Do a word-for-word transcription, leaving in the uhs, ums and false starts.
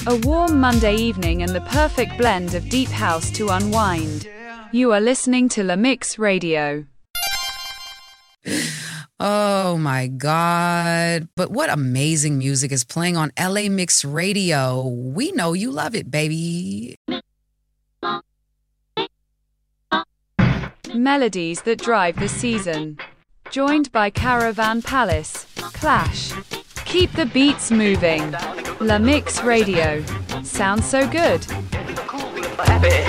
A warm Monday evening and the perfect blend of deep house to unwind. You are listening to La Mix Radio. Oh my God. But what amazing music is playing on L A Mix Radio. We know you love it, baby. Melodies that drive the season. Joined by Caravan Palace, Clash. Keep the beats moving. La Mix Radio. Sounds so good. Happy.